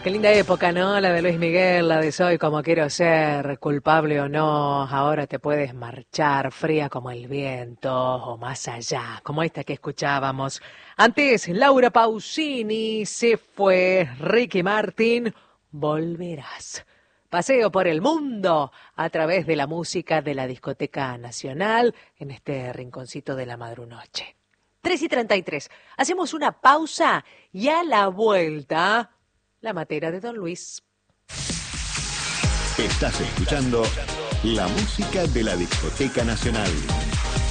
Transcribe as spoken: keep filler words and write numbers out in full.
Qué linda época, ¿no? La de Luis Miguel, la de Soy como quiero ser, culpable o no, ahora te puedes marchar, fría como el viento, o más allá, como esta que escuchábamos. Antes, Laura Pausini, se fue, Ricky Martin, volverás. Paseo por el mundo a través de la música de la Discoteca Nacional en este rinconcito de la madrunoche. tres y treinta y tres, hacemos una pausa y a la vuelta... La matera de Don Luis. Estás escuchando la música de la Discoteca Nacional.